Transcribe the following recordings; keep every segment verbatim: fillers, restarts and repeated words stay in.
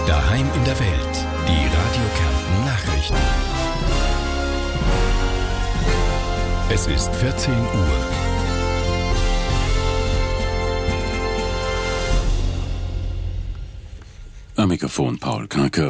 Daheim in der Welt. Die Radio Kärnten Nachrichten. Es ist vierzehn Uhr. Am Mikrofon Paul Kranker.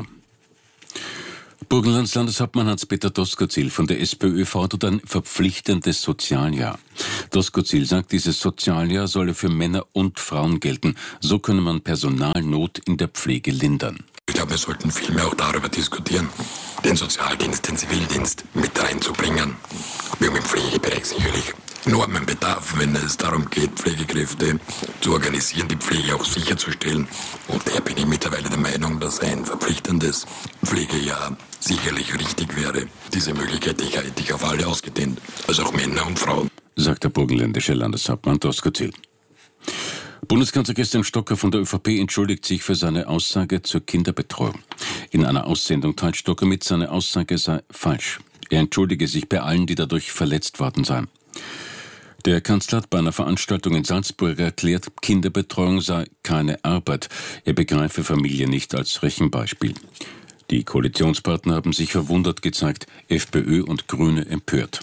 Burgenlands Landeshauptmann Hans-Peter Doskozil von der SPÖ fordert ein verpflichtendes Sozialjahr. Doskozil sagt, dieses Sozialjahr solle für Männer und Frauen gelten. So könne man Personalnot in der Pflege lindern. Ich glaube, wir sollten vielmehr auch darüber diskutieren, den Sozialdienst, den Zivildienst mit reinzubringen. Wir haben im Pflegebereich sicherlich enormen Bedarf, wenn es darum geht, Pflegekräfte zu organisieren, die Pflege auch sicherzustellen. Und daher bin ich mittlerweile der Meinung, dass ein verpflichtendes Pflegejahr sicherlich richtig wäre. Diese Möglichkeit hätte ich auf alle ausgedehnt, also auch Männer und Frauen. Sagt der burgenländische Landeshauptmann Doskozil. Bundeskanzler Christian Stocker von der ÖVP entschuldigt sich für seine Aussage zur Kinderbetreuung. In einer Aussendung teilt Stocker mit, seine Aussage sei falsch. Er entschuldige sich bei allen, die dadurch verletzt worden seien. Der Kanzler hat bei einer Veranstaltung in Salzburg erklärt, Kinderbetreuung sei keine Arbeit. Er begreife Familie nicht als Rechenbeispiel. Die Koalitionspartner haben sich verwundert gezeigt, FPÖ und Grüne empört.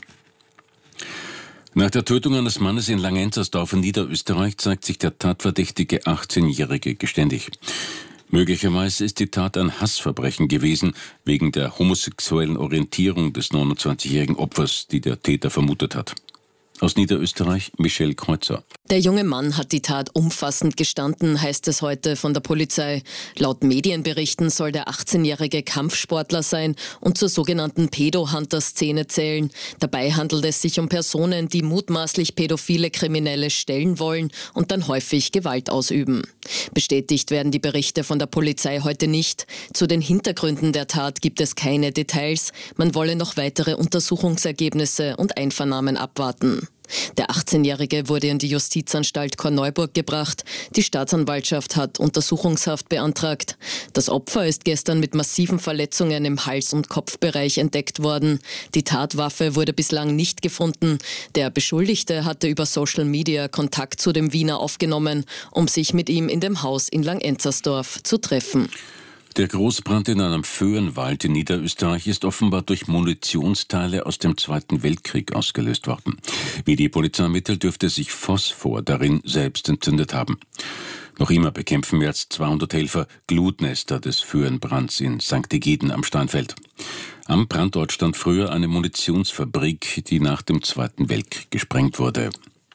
Nach der Tötung eines Mannes in Langenzersdorf in Niederösterreich zeigt sich der tatverdächtige achtzehnjährige geständig. Möglicherweise ist die Tat ein Hassverbrechen gewesen, wegen der homosexuellen Orientierung des neunundzwanzigjährigen Opfers, die der Täter vermutet hat. Aus Niederösterreich, Michelle Kreuzer. Der junge Mann hat die Tat umfassend gestanden, heißt es heute von der Polizei. Laut Medienberichten soll der achtzehnjährige Kampfsportler sein und zur sogenannten Pedo-Hunter-Szene zählen. Dabei handelt es sich um Personen, die mutmaßlich pädophile Kriminelle stellen wollen und dann häufig Gewalt ausüben. Bestätigt werden die Berichte von der Polizei heute nicht. Zu den Hintergründen der Tat gibt es keine Details. Man wolle noch weitere Untersuchungsergebnisse und Einvernahmen abwarten. Der achtzehnjährige wurde in die Justizanstalt Korneuburg gebracht. Die Staatsanwaltschaft hat Untersuchungshaft beantragt. Das Opfer ist gestern mit massiven Verletzungen im Hals- und Kopfbereich entdeckt worden. Die Tatwaffe wurde bislang nicht gefunden. Der Beschuldigte hatte über Social Media Kontakt zu dem Wiener aufgenommen, um sich mit ihm in dem Haus in Langenzersdorf zu treffen. Der Großbrand in einem Föhrenwald in Niederösterreich ist offenbar durch Munitionsteile aus dem Zweiten Weltkrieg ausgelöst worden. Wie die Polizei mittelt, dürfte sich Phosphor darin selbst entzündet haben. Noch immer bekämpfen mehr als zweihundert Helfer Glutnester des Föhrenbrands in Sankt Egiden am Steinfeld. Am Brandort stand früher eine Munitionsfabrik, die nach dem Zweiten Weltkrieg gesprengt wurde.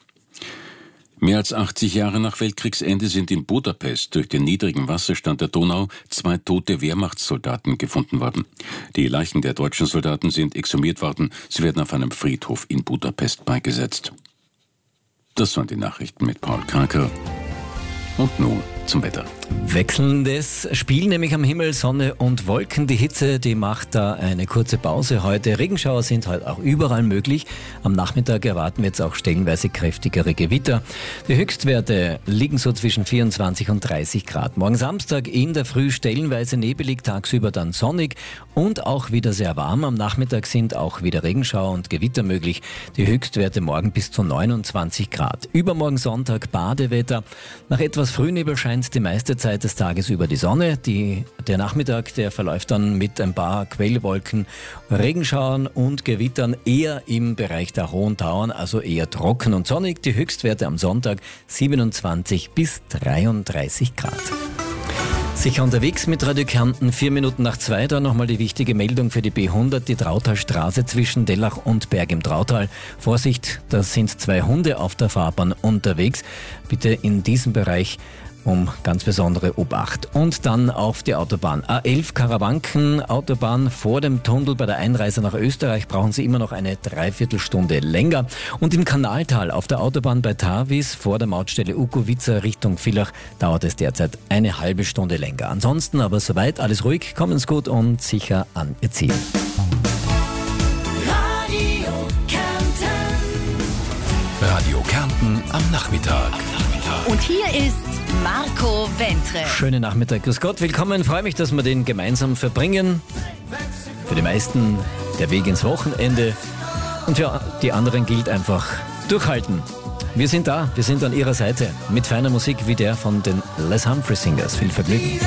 Mehr als achtzig Jahre nach Weltkriegsende sind in Budapest durch den niedrigen Wasserstand der Donau zwei tote Wehrmachtssoldaten gefunden worden. Die Leichen der deutschen Soldaten sind exhumiert worden. Sie werden auf einem Friedhof in Budapest beigesetzt. Das waren die Nachrichten mit Paul Kranker. Und nun zum Wetter. Wechselndes Spiel, nämlich am Himmel, Sonne und Wolken. Die Hitze, die macht da eine kurze Pause heute. Regenschauer sind heute auch überall möglich. Am Nachmittag erwarten wir jetzt auch stellenweise kräftigere Gewitter. Die Höchstwerte liegen so zwischen vierundzwanzig und dreißig Grad. Morgen Samstag in der Früh stellenweise nebelig, tagsüber dann sonnig und auch wieder sehr warm. Am Nachmittag sind auch wieder Regenschauer und Gewitter möglich. Die Höchstwerte morgen bis zu neunundzwanzig Grad. Übermorgen Sonntag Badewetter. Nach etwas Frühnebel scheint die meiste Zeit des Tages über die Sonne. Die, der Nachmittag, der verläuft dann mit ein paar Quellwolken, Regenschauern und Gewittern eher im Bereich der Hohen Tauern, also eher trocken und sonnig. Die Höchstwerte am Sonntag siebenundzwanzig bis dreiunddreißig Grad. Sicher unterwegs mit Radio Kärnten, vier Minuten nach zwei, da nochmal die wichtige Meldung für die B hundert, die Trautalstraße zwischen Dellach und Berg im Trautal. Vorsicht, da sind zwei Hunde auf der Fahrbahn unterwegs. Bitte in diesem Bereich um ganz besondere Obacht. Und dann auf die Autobahn A elf Karawanken, Autobahn vor dem Tunnel bei der Einreise nach Österreich brauchen Sie immer noch eine Dreiviertelstunde länger. Und im Kanaltal auf der Autobahn bei Tarvis vor der Mautstelle Ukowica Richtung Villach dauert es derzeit eine halbe Stunde länger. Ansonsten aber soweit alles ruhig, kommen's gut und sicher an Ihr Ziel. Radio Kärnten. Radio Kärnten am Nachmittag. Und hier ist Marco Wentre. Schönen Nachmittag, grüß Gott, willkommen. Freue mich, dass wir den gemeinsam verbringen. Für die meisten der Weg ins Wochenende. Und für die anderen gilt einfach durchhalten. Wir sind da, wir sind an Ihrer Seite mit feiner Musik wie der von den Les Humphrey Singers. Viel Vergnügen.